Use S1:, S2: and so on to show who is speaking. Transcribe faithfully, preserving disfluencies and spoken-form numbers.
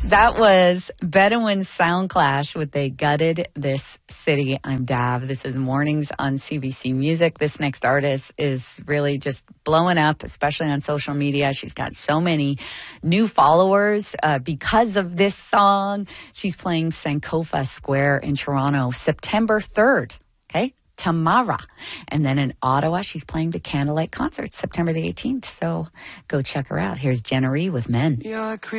S1: That was Bedouin Soundclash with They Gutted This City. I'm Dav. This is Mornings on C B C Music. This next artist is really just blowing up, especially on social media. She's got so many new followers uh, because of this song. She's playing Sankofa Square in Toronto September third. Okay? Tamara. And then in Ottawa, she's playing the Candlelight Concert September the eighteenth. So go check her out. Here's Jenna Ree with Men.